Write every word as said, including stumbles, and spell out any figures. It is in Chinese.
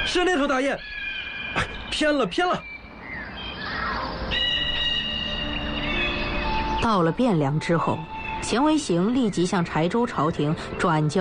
是那头大雁。哎，偏了偏了。 到了汴梁之后，钱维行立即向柴州朝廷转交